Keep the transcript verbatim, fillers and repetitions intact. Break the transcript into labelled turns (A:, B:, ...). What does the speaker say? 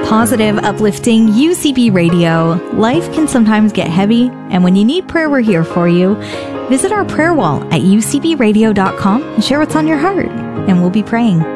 A: Positive, uplifting U C B Radio. Life can sometimes get heavy, and when you need prayer, we're here for you. Visit our prayer wall at u c b radio dot com and share what's on your heart, and we'll be praying.